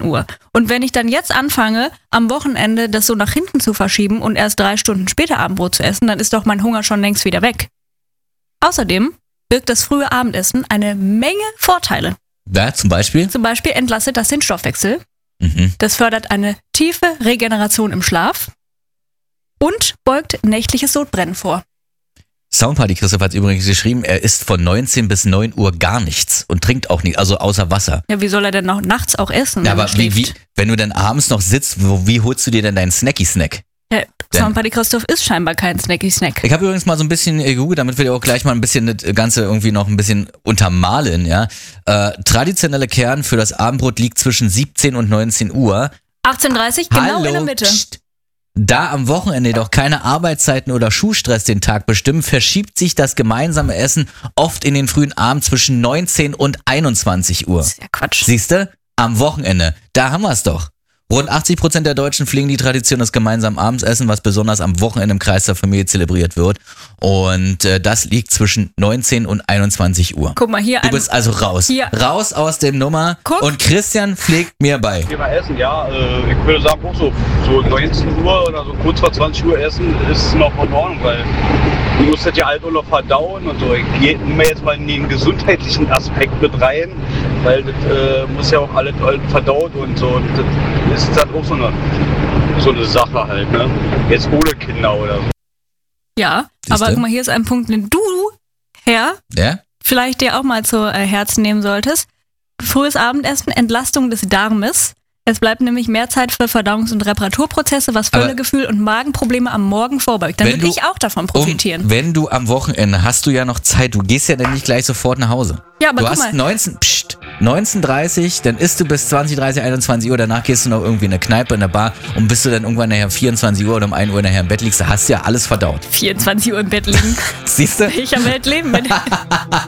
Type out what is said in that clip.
Uhr. Und wenn ich dann jetzt anfange, am Wochenende das so nach hinten zu verschieben und erst 3 Stunden später Abendbrot zu essen, dann ist doch mein Hunger schon längst wieder weg. Außerdem birgt das frühe Abendessen eine Menge Vorteile. Ja, zum Beispiel? Zum Beispiel entlastet das den Stoffwechsel. Mhm. Das fördert eine tiefe Regeneration im Schlaf und beugt nächtliches Sodbrennen vor. Soundparty Christoph hat übrigens geschrieben, er isst von 19 bis 9 Uhr gar nichts und trinkt auch nichts, also außer Wasser. Ja, wie soll er denn noch nachts auch essen? Ja, aber wenn du dann abends noch sitzt, wie holst du dir denn deinen Snacky-Snack? Ja, Soundparty Christoph ist scheinbar kein Snacky-Snack. Ich habe übrigens mal so ein bisschen gegoogelt, damit wir auch gleich mal ein bisschen das Ganze irgendwie noch ein bisschen untermalen, ja. Traditionelle Kern für das Abendbrot liegt zwischen 17 und 19 Uhr. 18:30, genau in der Mitte. Psst. Da am Wochenende doch keine Arbeitszeiten oder Schulstress den Tag bestimmen, verschiebt sich das gemeinsame Essen oft in den frühen Abend zwischen 19 und 21 Uhr. Das ist ja Quatsch. Siehste? Am Wochenende. Da haben wir es doch. Rund 80% der Deutschen pflegen die Tradition des gemeinsamen Abendessens, was besonders am Wochenende im Kreis der Familie zelebriert wird. Und das liegt zwischen 19 und 21 Uhr. Guck mal, hier Du bist also raus. Hier. Raus aus dem Nummer. Guck. Und Christian pflegt mir bei. Thema Essen, ja, ich würde sagen auch so 19 Uhr oder so kurz vor 20 Uhr essen ist noch in Ordnung, weil du musst das ja halt auch noch verdauen und so. Ich nehme jetzt mal in den gesundheitlichen Aspekt mit rein, weil das muss ja auch alles verdaut und so. Und das ist dann auch so eine Sache halt, ne? Jetzt ohne Kinder oder so. Ja, Siehste? aber guck mal, hier ist ein Punkt, den du, Herr, Ja? vielleicht dir auch mal zu Herzen nehmen solltest. Frühes Abendessen, Entlastung des Darmes. Es bleibt nämlich mehr Zeit für Verdauungs- und Reparaturprozesse, was Aber Völlegefühl und Magenprobleme am Morgen vorbeugt. Dann wenn würde du- ich auch davon profitieren. Wenn du am Wochenende hast du ja noch Zeit, du gehst ja dann nicht gleich sofort nach Hause. Ja, aber du guck hast mal. 19:30, dann isst du bis 20:30, 21 Uhr, danach gehst du noch irgendwie in eine Kneipe, in eine Bar und bis du dann irgendwann nachher 24 Uhr oder um 1 Uhr nachher im Bett liegst, da hast du ja alles verdaut. 24 Uhr im Bett liegen. Siehst du? Ich am Bett leben.